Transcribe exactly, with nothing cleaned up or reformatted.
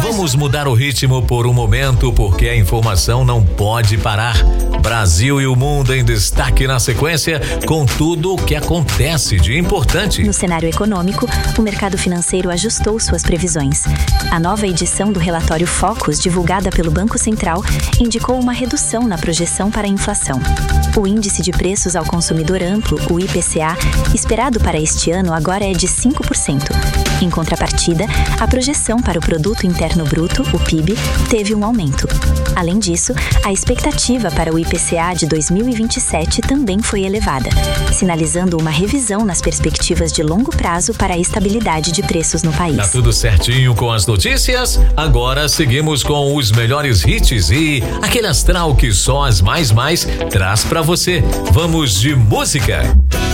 Vamos mudar o ritmo por um momento, porque a informação não pode parar. Brasil e o mundo em destaque na sequência, com tudo o que acontece de importante. No cenário econômico, o mercado financeiro ajustou suas previsões. A nova edição do relatório Focus, divulgada pelo Banco Central, indicou uma redução na projeção para a inflação. O índice de preços ao consumidor amplo, o I P C A, esperado para este ano agora é de cinco por cento. Em contrapartida, a projeção para o Produto Interno Bruto, o P I B, teve um aumento. Além disso, a expectativa para o I P C A de dois mil e vinte e sete também foi elevada, sinalizando uma revisão nas perspectivas de longo prazo para a estabilidade de preços no país. Tá tudo certinho com as notícias? Agora seguimos com os melhores hits e aquele astral que só as mais mais traz pra você. Vamos de música.